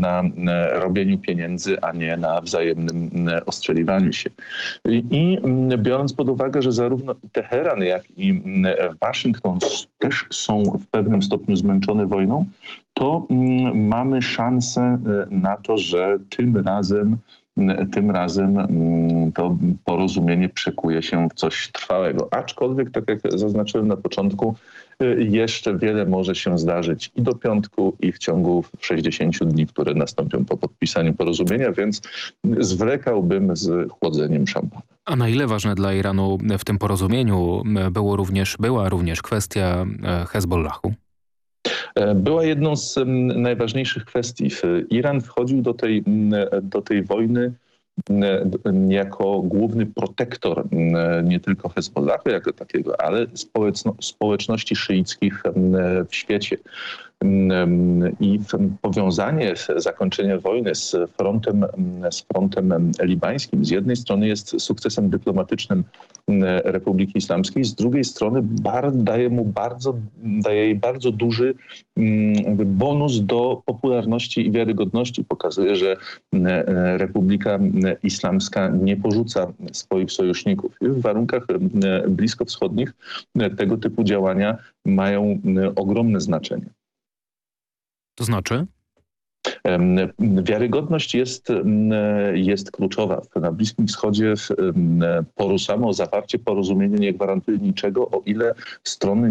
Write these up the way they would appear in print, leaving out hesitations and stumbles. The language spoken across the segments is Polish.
na robieniu pieniędzy, a nie na wzajemnym ostrzeliwaniu się. I biorąc pod uwagę, że zarówno Teheran, jak i Waszyngton też są w pewnym stopniu zmęczone wojną, to mamy szansę na to, że tym razem to porozumienie przekuje się w coś trwałego. Aczkolwiek, tak jak zaznaczyłem na początku, jeszcze wiele może się zdarzyć i do piątku, i w ciągu 60 dni, które nastąpią po podpisaniu porozumienia, więc zwlekałbym z chłodzeniem szampana. A na ile ważne dla Iranu w tym porozumieniu była również kwestia Hezbollahu? Była jedną z najważniejszych kwestii. Iran wchodził do tej wojny jako główny protektor nie tylko Hezbollahu jako takiego, ale społeczności szyickich w świecie. I powiązanie zakończenia wojny z frontem libańskim z jednej strony jest sukcesem dyplomatycznym Republiki Islamskiej, z drugiej strony daje jej bardzo duży bonus do popularności i wiarygodności. Pokazuje, że Republika Islamska nie porzuca swoich sojuszników. I w warunkach bliskowschodnich tego typu działania mają ogromne znaczenie. To znaczy? Wiarygodność jest kluczowa. Na Bliskim Wschodzie samo zawarcie porozumienia nie gwarantuje niczego, o ile strony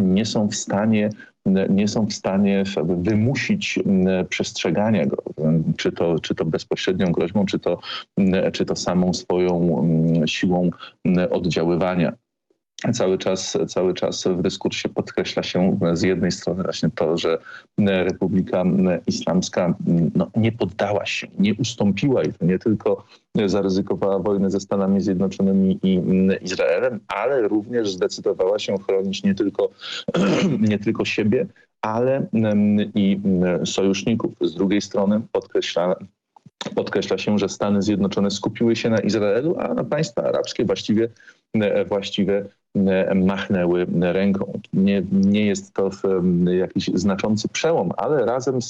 nie są w stanie wymusić przestrzegania go, czy to bezpośrednią groźbą, czy to samą swoją siłą oddziaływania. Cały czas w dyskursie podkreśla się z jednej strony właśnie to, że Republika Islamska nie poddała się, nie ustąpiła i to nie tylko zaryzykowała wojnę ze Stanami Zjednoczonymi i Izraelem, ale również zdecydowała się chronić nie tylko siebie, ale i sojuszników. Z drugiej strony podkreśla się, że Stany Zjednoczone skupiły się na Izraelu, a na państwa arabskie właściwie machnęły ręką. Nie jest to jakiś znaczący przełom, ale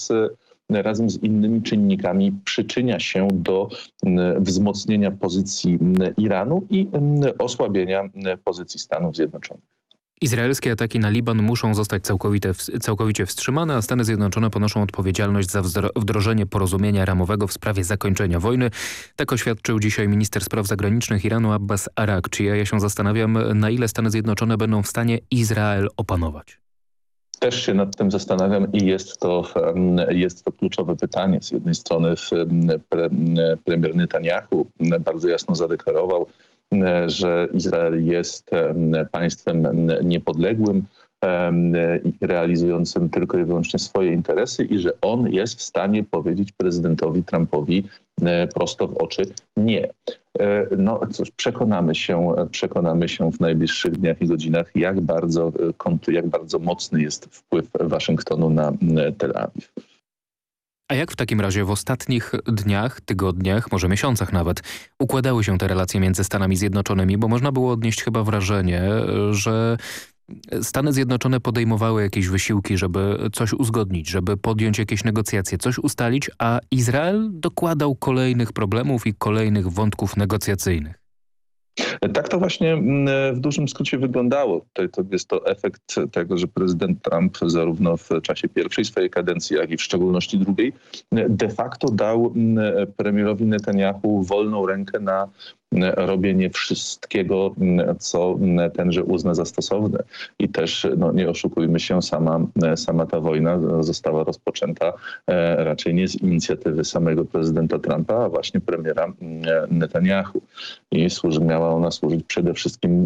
razem z innymi czynnikami przyczynia się do wzmocnienia pozycji Iranu i osłabienia pozycji Stanów Zjednoczonych. Izraelskie ataki na Liban muszą zostać całkowicie wstrzymane, a Stany Zjednoczone ponoszą odpowiedzialność za wdrożenie porozumienia ramowego w sprawie zakończenia wojny. Tak oświadczył dzisiaj minister spraw zagranicznych Iranu Abbas Araghchi. Ja się zastanawiam, na ile Stany Zjednoczone będą w stanie Izrael opanować. Też się nad tym zastanawiam i jest to kluczowe pytanie. Z jednej strony premier Netanyahu bardzo jasno zadeklarował, że Izrael jest państwem niepodległym i realizującym tylko i wyłącznie swoje interesy i że on jest w stanie powiedzieć prezydentowi Trumpowi prosto w oczy nie. No cóż, przekonamy się w najbliższych dniach i godzinach, jak bardzo mocny jest wpływ Waszyngtonu na Tel Awiw. A jak w takim razie w ostatnich dniach, tygodniach, może miesiącach nawet, układały się te relacje między Stanami Zjednoczonymi? Bo można było odnieść chyba wrażenie, że Stany Zjednoczone podejmowały jakieś wysiłki, żeby coś uzgodnić, żeby podjąć jakieś negocjacje, coś ustalić, a Izrael dokładał kolejnych problemów i kolejnych wątków negocjacyjnych. Tak to właśnie w dużym skrócie wyglądało. To jest to efekt tego, że prezydent Trump zarówno w czasie pierwszej swojej kadencji, jak i w szczególności drugiej de facto dał premierowi Netanyahu wolną rękę na robienie wszystkiego, co tenże uzna za stosowne. I też, nie oszukujmy się, sama ta wojna została rozpoczęta raczej nie z inicjatywy samego prezydenta Trumpa, a właśnie premiera Netanyahu. I miała ona służyć przede wszystkim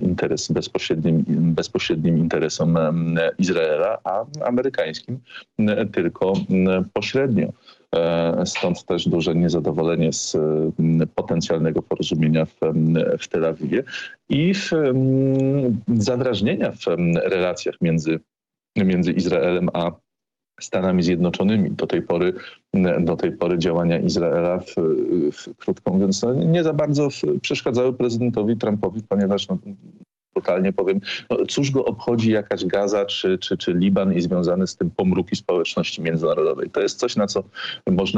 bezpośrednim interesom Izraela, a amerykańskim tylko pośrednio. Stąd też duże niezadowolenie z potencjalnego porozumienia w Tel Awiwie i zadrażnienia w relacjach między Izraelem a Stanami Zjednoczonymi. Do tej pory działania Izraela, krótko mówiąc, nie za bardzo przeszkadzały prezydentowi Trumpowi, ponieważ brutalnie powiem, cóż go obchodzi jakaś Gaza czy Liban i związane z tym pomruki społeczności międzynarodowej. To jest coś, na co można